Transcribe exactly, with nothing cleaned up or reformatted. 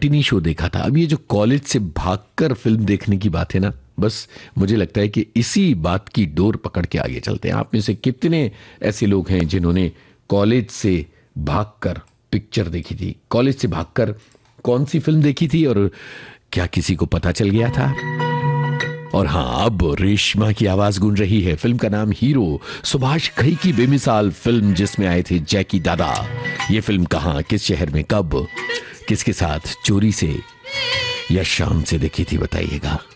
Matinee show देखा था। अब ये जो कॉलेज से भागकर फिल्म देखने की बात है ना, बस मुझे लगता है कि इसी बात की डोर पकड़ के आगे चलते हैं। आप में से कितने ऐसे लोग हैं जिन्होंने कॉलेज से भागकर पिक्चर देखी थी? कॉलेज से भागकर कौन सी फिल्म देखी थी और क्या किसी को पता चल गया था? और हाँ, अब रेशमा की आवाज गूंज रही है। फिल्म का नाम हीरो, सुभाष घई की बेमिसाल फिल्म जिसमें आए थे जैकी दादा। ये फिल्म कहाँ, किस शहर में, कब, किसके साथ, चोरी से या शाम से देखी थी, बताइएगा।